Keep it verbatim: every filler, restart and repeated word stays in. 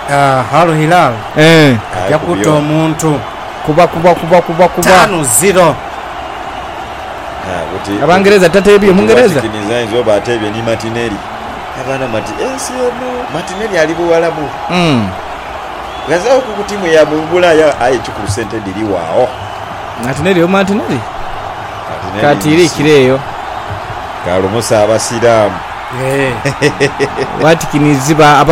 ah Al Hilal eh yakuta omuntu kuba kuba kuba kuba kuba tano zero. Abangereza tatebye mungereza kiniza nzo batebye ni Martinelli abana mati esiyemo Martinelli ali buwalabu mm gaza ku timu ya bugula ya ayi chukuru sente dili wao Martinelli o Martinelli katiri kireyo kalo musa abasiramu eh watikiniziba